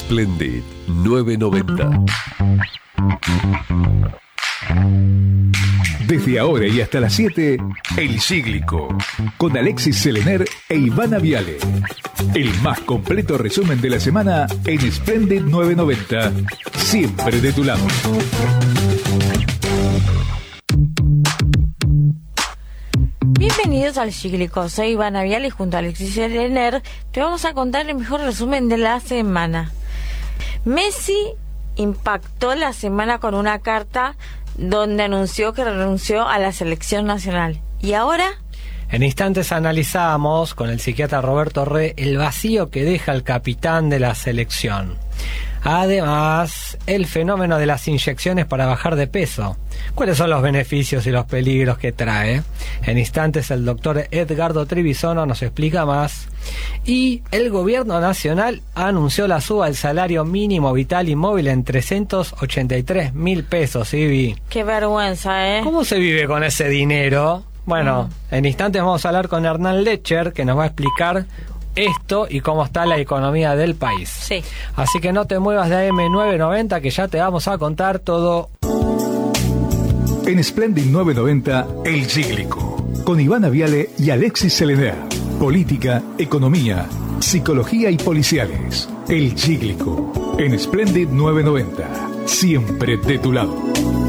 Splendid 990. Desde ahora y hasta las 7, El Cíclico, con Alexis Selener e Ivana Viale. El más completo resumen de la semana en Splendid 990. Siempre de tu lado. Bienvenidos al Cíclico, soy Ivana Viale y junto a Alexis Selener te vamos a contar el mejor resumen de la semana. Messi impactó la semana con una carta donde anunció que renunció a la selección nacional. ¿Y ahora? En instantes analizamos con el psiquiatra Roberto Re el vacío que deja el capitán de la selección. Además, el fenómeno de las inyecciones para bajar de peso. ¿Cuáles son los beneficios y los peligros que trae? En instantes el doctor Edgardo Trivisono nos explica más. Y el gobierno nacional anunció la suba del salario mínimo vital y móvil en 383.000 pesos, Ivi. Qué vergüenza, ¿eh? ¿Cómo se vive con ese dinero? Bueno, en instantes vamos a hablar con Hernán Lecher, que nos va a explicar esto y cómo está la economía del país. Sí. Así que no te muevas de AM990, que ya te vamos a contar todo. En Splendid 990, El Cíclico, con Ivana Viale y Alexis Selener. Política, economía, psicología y policiales. El Cíclico, en Splendid 990. Siempre de tu lado.